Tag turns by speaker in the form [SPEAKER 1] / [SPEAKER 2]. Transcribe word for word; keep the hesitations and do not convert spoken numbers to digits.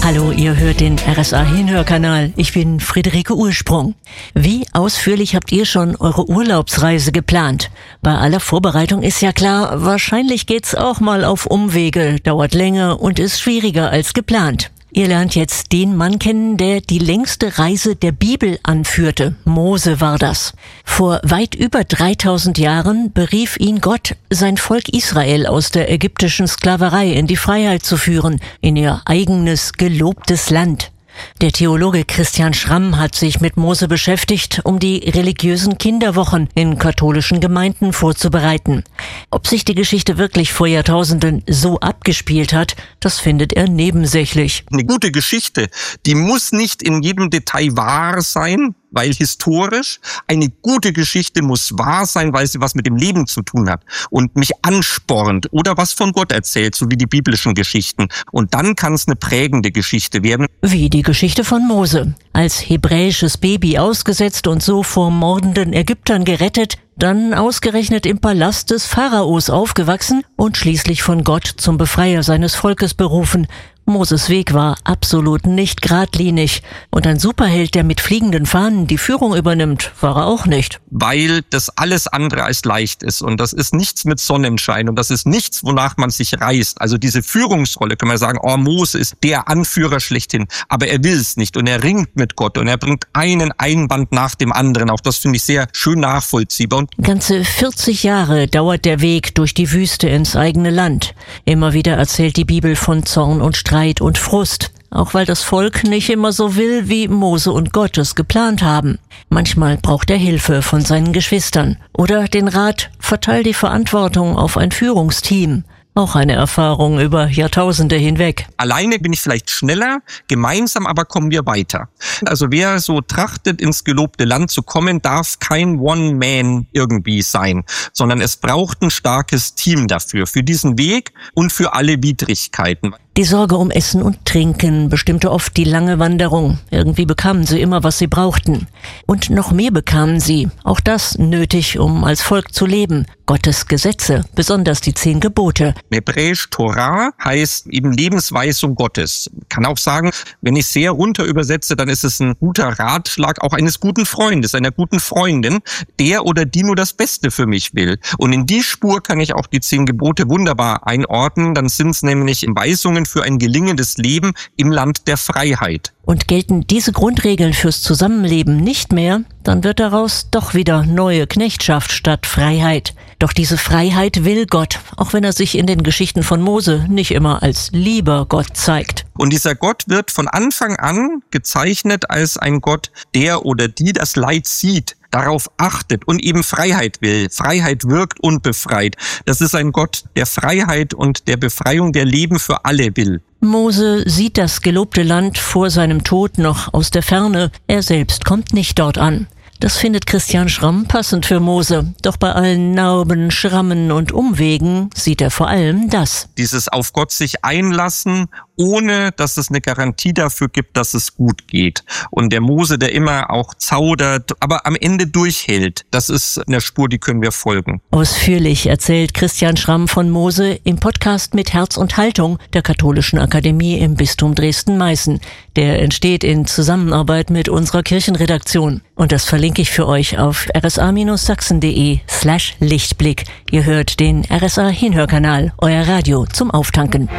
[SPEAKER 1] Hallo, ihr hört den R S A-Hinhörkanal. Ich bin Friederike Ursprung. Wie ausführlich habt ihr schon eure Urlaubsreise geplant? Bei aller Vorbereitung ist ja klar, wahrscheinlich geht's auch mal auf Umwege, dauert länger und ist schwieriger als geplant. Ihr lernt jetzt den Mann kennen, der die längste Reise der Bibel anführte. Mose war das. Vor weit über dreitausend Jahren berief ihn Gott, sein Volk Israel aus der ägyptischen Sklaverei in die Freiheit zu führen, in ihr eigenes, gelobtes Land. Der Theologe Christian Schramm hat sich mit Mose beschäftigt, um die religiösen Kinderwochen in katholischen Gemeinden vorzubereiten. Ob sich die Geschichte wirklich vor Jahrtausenden so abgespielt hat, das findet er nebensächlich.
[SPEAKER 2] Eine gute Geschichte, die muss nicht in jedem Detail wahr sein, weil historisch eine gute Geschichte muss wahr sein, weil sie was mit dem Leben zu tun hat und mich anspornt oder was von Gott erzählt, so wie die biblischen Geschichten. Und dann kann es eine prägende Geschichte werden.
[SPEAKER 1] Wie die Geschichte von Mose. Als hebräisches Baby ausgesetzt und so vor mordenden Ägyptern gerettet, dann ausgerechnet im Palast des Pharaos aufgewachsen und schließlich von Gott zum Befreier seines Volkes berufen. Moses Weg war absolut nicht geradlinig. Und ein Superheld, der mit fliegenden Fahnen die Führung übernimmt, war er auch nicht.
[SPEAKER 2] Weil das alles andere als leicht ist. Und das ist nichts mit Sonnenschein. Und das ist nichts, wonach man sich reißt. Also diese Führungsrolle, kann man sagen, oh, Mose ist der Anführer schlechthin. Aber er will es nicht. Und er ringt mit Gott. Und er bringt einen Einwand nach dem anderen. Auch das finde ich sehr schön nachvollziehbar. Und
[SPEAKER 1] ganze vierzig Jahre dauert der Weg durch die Wüste ins eigene Land. Immer wieder erzählt die Bibel von Zorn und Streit. Streit und Frust, auch weil das Volk nicht immer so will, wie Mose und Gott es geplant haben. Manchmal braucht er Hilfe von seinen Geschwistern oder den Rat, verteil die Verantwortung auf ein Führungsteam. Auch eine Erfahrung über Jahrtausende hinweg.
[SPEAKER 2] Alleine bin ich vielleicht schneller, gemeinsam aber kommen wir weiter. Also wer so trachtet, ins gelobte Land zu kommen, darf kein One-Man irgendwie sein, sondern es braucht ein starkes Team dafür, für diesen Weg und für alle Widrigkeiten.
[SPEAKER 1] Die Sorge um Essen und Trinken bestimmte oft die lange Wanderung. Irgendwie bekamen sie immer, was sie brauchten. Und noch mehr bekamen sie, auch das nötig, um als Volk zu leben. Gottes Gesetze, besonders die zehn Gebote.
[SPEAKER 2] Hebräisch Torah heißt eben Lebensweisung Gottes. Kann auch sagen, wenn ich sehr runter übersetze, dann ist es ein guter Ratschlag auch eines guten Freundes, einer guten Freundin, der oder die nur das Beste für mich will. Und in die Spur kann ich auch die zehn Gebote wunderbar einordnen. Dann sind es nämlich Weisungen für ein gelingendes Leben im Land der Freiheit.
[SPEAKER 1] Und gelten diese Grundregeln fürs Zusammenleben nicht mehr, dann wird daraus doch wieder neue Knechtschaft statt Freiheit. Doch diese Freiheit will Gott, auch wenn er sich in den Geschichten von Mose nicht immer als lieber Gott zeigt.
[SPEAKER 2] Und dieser Gott wird von Anfang an gezeichnet als ein Gott, der oder die das Leid sieht, darauf achtet und eben Freiheit will. Freiheit wirkt und befreit. Das ist ein Gott der Freiheit und der Befreiung, der Leben für alle will.
[SPEAKER 1] Mose sieht das gelobte Land vor seinem Tod noch aus der Ferne. Er selbst kommt nicht dort an. Das findet Christian Schramm passend für Mose. Doch bei allen Narben, Schrammen und Umwegen sieht er vor allem das.
[SPEAKER 2] Dieses auf Gott sich einlassen, ohne dass es eine Garantie dafür gibt, dass es gut geht. Und der Mose, der immer auch zaudert, aber am Ende durchhält, das ist eine Spur, die können wir folgen.
[SPEAKER 1] Ausführlich erzählt Christian Schramm von Mose im Podcast Mit Herz und Haltung der Katholischen Akademie im Bistum Dresden-Meißen. Der entsteht in Zusammenarbeit mit unserer Kirchenredaktion. Und das verlinke ich für euch auf rsa-sachsen.de slash Lichtblick. Ihr hört den R S A-Hinhörkanal, euer Radio zum Auftanken.